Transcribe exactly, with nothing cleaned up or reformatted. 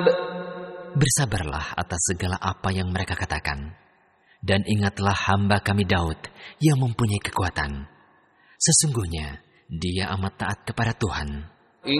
Bersabarlah atas segala apa yang mereka katakan. Dan ingatlah hamba kami Daud yang mempunyai kekuatan. Sesungguhnya dia amat taat kepada Tuhan.